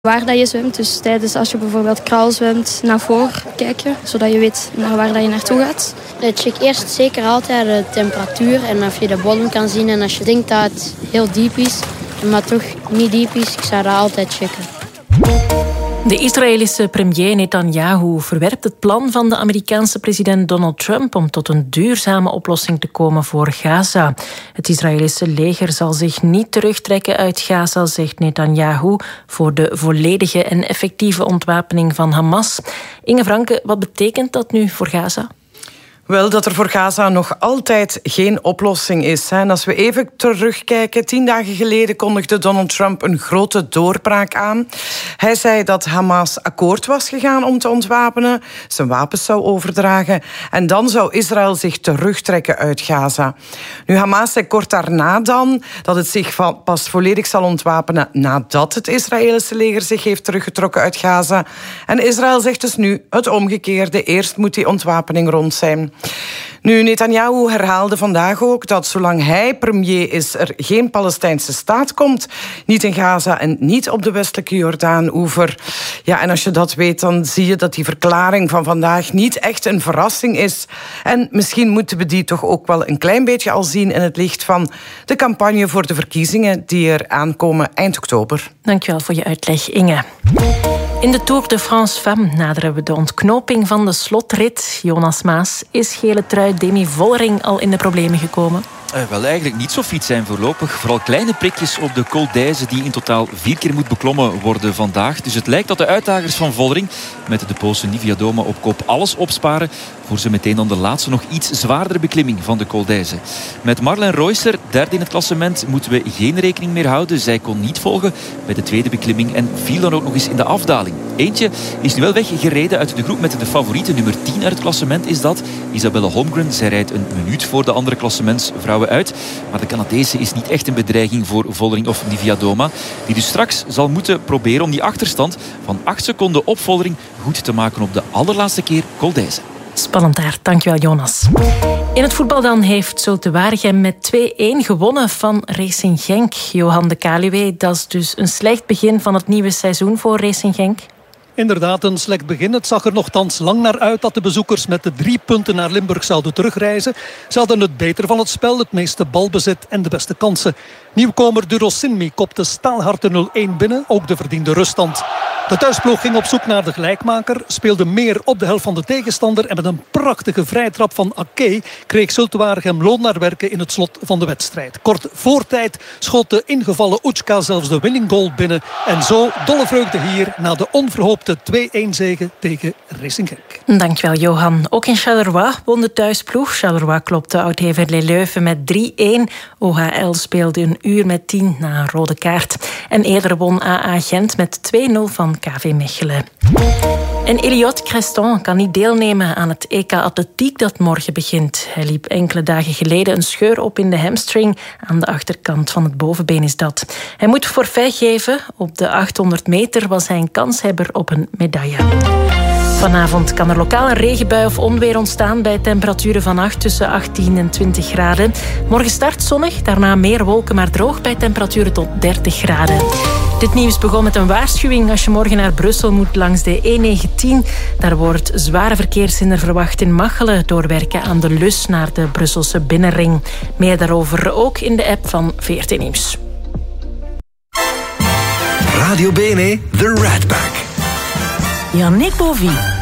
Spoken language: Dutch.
Waar dat je zwemt, dus tijdens als je bijvoorbeeld kraal zwemt, naar voren kijken, zodat je weet naar waar dat je naartoe gaat. Ik check eerst zeker altijd de temperatuur en of je de bodem kan zien. En als je denkt dat het heel diep is, maar toch niet diep is, ik zou dat altijd checken. De Israëlische premier Netanyahu verwerpt het plan van de Amerikaanse president Donald Trump om tot een duurzame oplossing te komen voor Gaza. Het Israëlische leger zal zich niet terugtrekken uit Gaza, zegt Netanyahu, voor de volledige en effectieve ontwapening van Hamas. Inge Franke, wat betekent dat nu voor Gaza? Wel, dat er voor Gaza nog altijd geen oplossing is. En als we even terugkijken, 10 dagen geleden kondigde Donald Trump een grote doorbraak aan. Hij zei dat Hamas akkoord was gegaan om te ontwapenen, zijn wapens zou overdragen en dan zou Israël zich terugtrekken uit Gaza. Nu, Hamas zei kort daarna dan dat het zich pas volledig zal ontwapenen nadat het Israëlische leger zich heeft teruggetrokken uit Gaza. En Israël zegt dus nu het omgekeerde. Eerst moet die ontwapening rond zijn. Nu, Netanyahu herhaalde vandaag ook dat zolang hij premier is, er geen Palestijnse staat komt. Niet in Gaza en niet op de westelijke Jordaan-oever. Ja, en als je dat weet, dan zie je dat die verklaring van vandaag niet echt een verrassing is. En misschien moeten we die toch ook wel een klein beetje al zien in het licht van de campagne voor de verkiezingen die er aankomen eind oktober. Dankjewel voor je uitleg, Inge. In de Tour de France Femmes naderen we de ontknoping van de slotrit. Jonas Maas, is gele trui Demi Vollering al in de problemen gekomen? Wel, eigenlijk niet zo fiets zijn voorlopig. Vooral kleine prikjes op de Col d'Èze die in totaal 4 keer moet beklommen worden vandaag. Dus het lijkt dat de uitdagers van Vollering met de Poolse Niewiadoma op kop alles opsparen voor ze meteen dan de laatste nog iets zwaardere beklimming van de Col d'Èze. Met Marlen Reusser, derde in het klassement, moeten we geen rekening meer houden. Zij kon niet volgen bij de tweede beklimming en viel dan ook nog eens in de afdaling. Eentje is nu wel weggereden uit de groep met de favoriete. Nummer 10 uit het klassement is dat. Isabelle Holmgren. Zij rijdt een minuut voor de andere klassementsvrouwen uit. Maar de Canadese is niet echt een bedreiging voor Vollering of Niewiadoma. Die dus straks zal moeten proberen om die achterstand van 8 seconden op Vollering goed te maken op de allerlaatste keer Col d'Èze. Spannend daar, dankjewel Jonas. In het voetbal dan heeft Zulte Waregem met 2-1 gewonnen van Racing Genk. Johan de Kaluwe, dat is dus een slecht begin van het nieuwe seizoen voor Racing Genk. Inderdaad, een slecht begin. Het zag er nogthans lang naar uit dat de bezoekers met de 3 punten naar Limburg zouden terugreizen. Ze hadden het beter van het spel, het meeste balbezit en de beste kansen. Nieuwkomer Durosinmi kopte staalhard de 0-1 binnen, ook de verdiende ruststand. De thuisploeg ging op zoek naar de gelijkmaker, speelde meer op de helft van de tegenstander en met een prachtige vrijtrap van Ake kreeg Zulte Waregem loon naar werken in het slot van de wedstrijd. Kort voor tijd schoot de ingevallen Uçka zelfs de winning goal binnen en zo dolle vreugde hier na de onverhoopte 2-1 zege tegen Racing Genk. Dankjewel Johan. Ook in Charleroi won de thuisploeg. Charleroi klopte Oud-Heverlee Leuven met 3-1. OHL speelde een uur met 10 na een rode kaart. En eerder won AA Gent met 2-0 van KV Mechelen. En Elliot Creston kan niet deelnemen aan het EK Atletiek dat morgen begint. Hij liep enkele dagen geleden een scheur op in de hamstring. Aan de achterkant van het bovenbeen is dat. Hij moet forfait geven. Op de 800 meter was hij een kanshebber op een medaille. Vanavond kan er lokaal een regenbui of onweer ontstaan bij temperaturen van 8 tussen 18 en 20 graden. Morgen start zonnig, daarna meer wolken, maar droog bij temperaturen tot 30 graden. Dit nieuws begon met een waarschuwing als je morgen naar Brussel moet langs de E19. Daar wordt zware verkeershinder verwacht in Machelen door werken aan de Lus naar de Brusselse binnenring. Meer daarover ook in de app van VRT Nieuws. Radio Bene, The Rat Pack. Yannick Bovie.